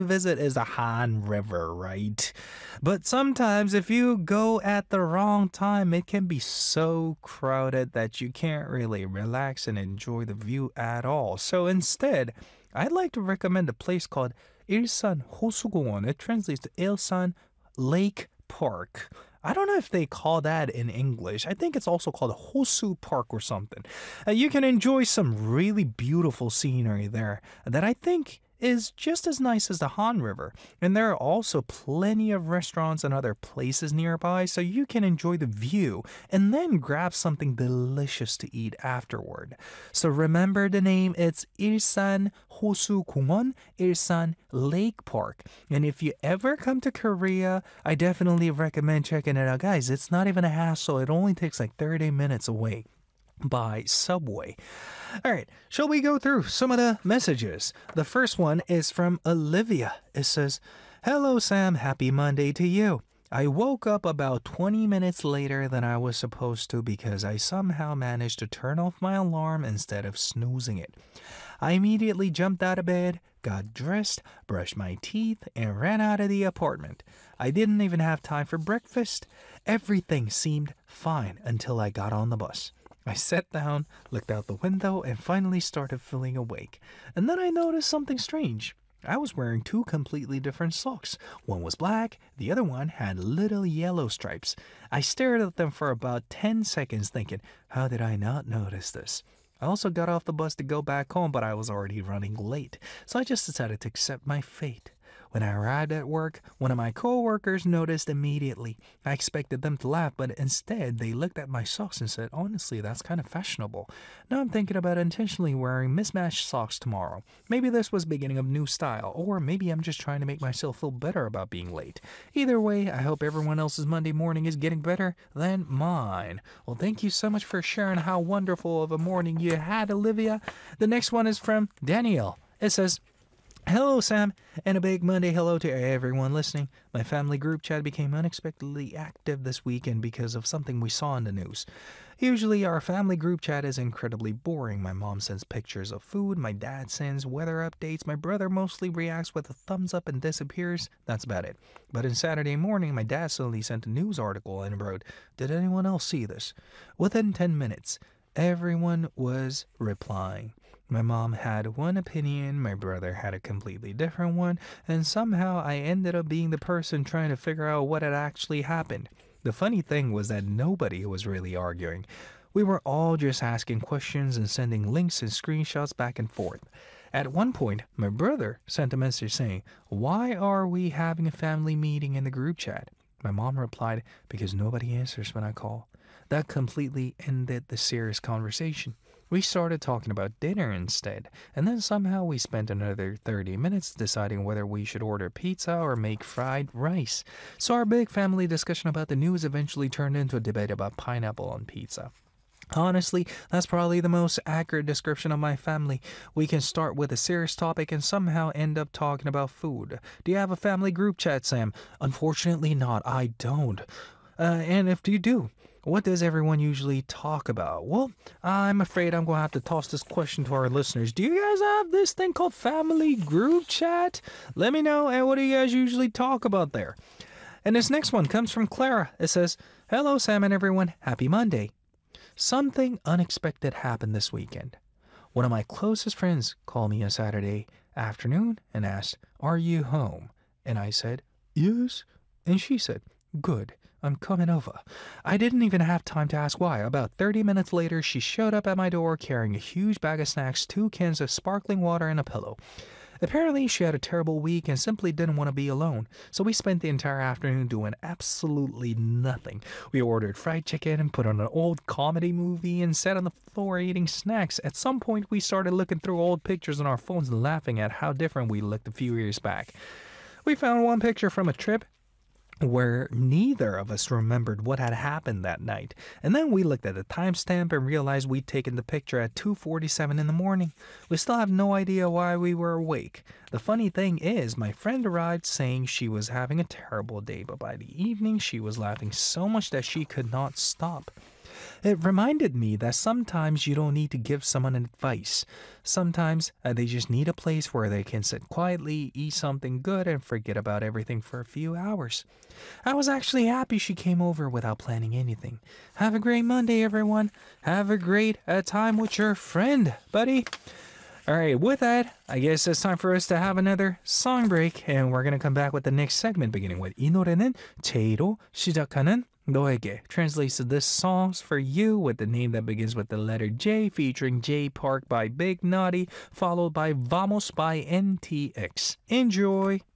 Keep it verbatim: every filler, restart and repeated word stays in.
visit is the Han River, right? But sometimes if you go at the wrong time, it can be so crowded that you can't really relax and enjoy the view at all. So instead, I'd like to recommend a place called Ilsan Hosugongon. It translates to Ilsan Lake Park. I don't know if they call that in English. I think it's also called Hosu Park or something. Uh, you can enjoy some really beautiful scenery there that I think is just as nice as the Han River. And there are also plenty of restaurants and other places nearby, so you can enjoy the view and then grab something delicious to eat afterward. So remember the name, it's Ilsan Hosu Kumon, Ilsan Lake Park. And if you ever come to Korea, I definitely recommend checking it out. Guys, it's not even a hassle. It only takes like thirty minutes away by subway. All right, shall we go through some of the messages? The first one is from Olivia. It says, "Hello, Sam. Happy Monday to you. I woke up about twenty minutes later than I was supposed to because I somehow managed to turn off my alarm instead of snoozing it. I immediately jumped out of bed, got dressed, brushed my teeth, and ran out of the apartment. I didn't even have time for breakfast. Everything seemed fine until I got on the bus. I sat down, looked out the window, and finally started feeling awake. And then I noticed something strange. I was wearing two completely different socks. One was black, the other one had little yellow stripes. I stared at them for about ten seconds thinking, how did I not notice this? I also got off the bus to go back home, but I was already running late, so I just decided to accept my fate. When I arrived at work, one of my coworkers noticed immediately. I expected them to laugh, but instead they looked at my socks and said, honestly, that's kind of fashionable. Now I'm thinking about intentionally wearing mismatched socks tomorrow. Maybe this was beginning of new style, or maybe I'm just trying to make myself feel better about being late. Either way, I hope everyone else's Monday morning is getting better than mine." Well, thank you so much for sharing how wonderful of a morning you had, Olivia. The next one is from Danielle. It says, "Hello, Sam, and a big Monday hello to everyone listening. My family group chat became unexpectedly active this weekend because of something we saw in the news. Usually, our family group chat is incredibly boring. My mom sends pictures of food, my dad sends weather updates, my brother mostly reacts with a thumbs up and disappears. That's about it. But on Saturday morning, my dad suddenly sent a news article and wrote, 'Did anyone else see this?' Within ten minutes, everyone was replying. My mom had one opinion, my brother had a completely different one, and somehow I ended up being the person trying to figure out what had actually happened. The funny thing was that nobody was really arguing. We were all just asking questions and sending links and screenshots back and forth. At one point, my brother sent a message saying, 'Why are we having a family meeting in the group chat?' My mom replied, 'Because nobody answers when I call.' That completely ended the serious conversation. We started talking about dinner instead, and then somehow we spent another thirty minutes deciding whether we should order pizza or make fried rice. So our big family discussion about the news eventually turned into a debate about pineapple on pizza. Honestly, that's probably the most accurate description of my family. We can start with a serious topic and somehow end up talking about food. Do you have a family group chat, Sam? Unfortunately not, I don't. Uh, and if you do, what does everyone usually talk about? Well, I'm afraid I'm going to have to toss this question to our listeners. Do you guys have this thing called family group chat? Let me know, and what do you guys usually talk about there? And this next one comes from Clara. It says, "Hello, Sam and everyone. Happy Monday. Something unexpected happened this weekend. One of my closest friends called me on Saturday afternoon and asked, 'Are you home?' And I said, 'Yes.' And she said, 'Good. I'm coming over.' I didn't even have time to ask why. About thirty minutes later, she showed up at my door carrying a huge bag of snacks, two cans of sparkling water, and a pillow. Apparently, she had a terrible week and simply didn't want to be alone, so we spent the entire afternoon doing absolutely nothing. We ordered fried chicken and put on an old comedy movie and sat on the floor eating snacks. At some point, we started looking through old pictures on our phones and laughing at how different we looked a few years back. We found one picture from a trip where neither of us remembered what had happened that night. And then we looked at the timestamp and realized we'd taken the picture at two forty-seven in the morning. We still have no idea why we were awake. The funny thing is, my friend arrived saying she was having a terrible day, but by the evening she was laughing so much that she could not stop. It reminded me that sometimes you don't need to give someone advice. Sometimes uh, they just need a place where they can sit quietly, eat something good, and forget about everything for a few hours. I was actually happy she came over without planning anything. Have a great Monday, everyone. Have a great uh, time with your friend, buddy. All right, with that, I guess it's time for us to have another song break, and we're gonna come back with the next segment, beginning with 이 노래는 제로 시작하는 너에게. Translates to this song's for you, with the name that begins with the letter J, featuring J Park by Big Naughty, followed by Vamos by N T X. Enjoy!